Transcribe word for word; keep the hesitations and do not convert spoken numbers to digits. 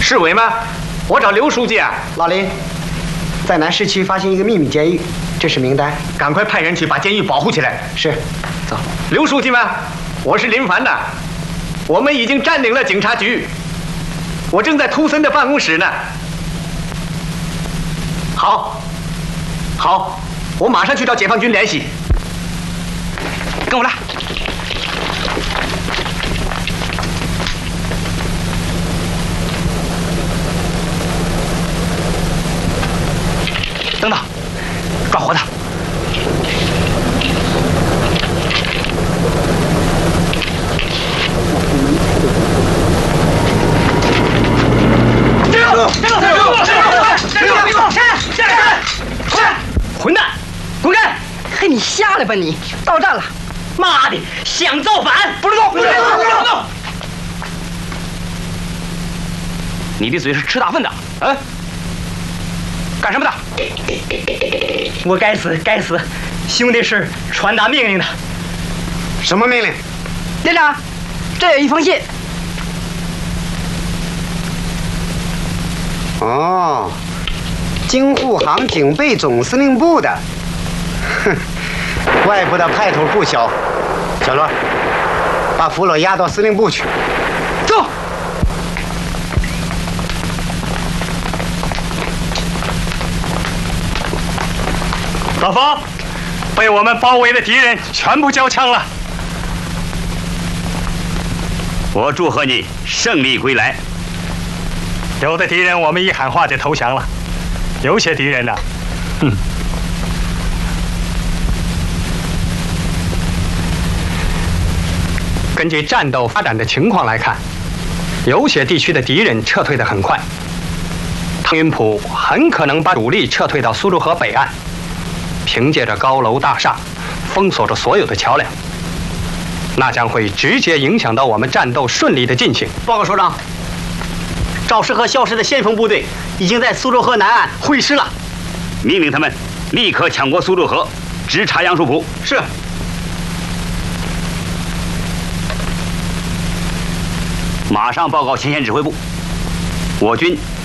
市委吗？我找刘书记啊。 老林，在南市区发现一个秘密监狱，这是名单， 赶快派人去把监狱保护起来。 是，走。 刘书记吗？我是林凡呐。我们已经占领了警察局，我正在图森的办公室呢。好，好，我马上去找解放军联系。跟我来。等等，抓活的！站住！站住！站住！站住！站住！快！混蛋，滚开！ 嘿，你瞎了吧你！到站了！ 妈的，想造反！不许动！不许动！不许动！你的嘴是吃大粪的，啊？干什么的？ 我该死，该死！兄弟是传达命令的。 什么命令？ 连长，这有一封信。 哦，京沪杭警备总司令部的。哼，怪不得派头不小。小罗，把俘虏押到司令部去。 走。 老方，被我们包围的敌人全部交枪了。 我祝贺你胜利归来。 有的敌人我们一喊话就投降了，有些敌人呢、啊，哼。 根据战斗发展的情况来看，有些地区的敌人撤退得很快，汤云浦很可能把主力撤退到苏州河北岸。凭借着高楼大厦，封锁着所有的桥梁，那将会直接影响到我们战斗顺利的进行。 报告首长，赵氏和肖氏的先锋部队已经在苏州河南岸会师了。 命令他们立刻抢过苏州河，直插杨树浦。 是。 马上报告前线指挥部，我军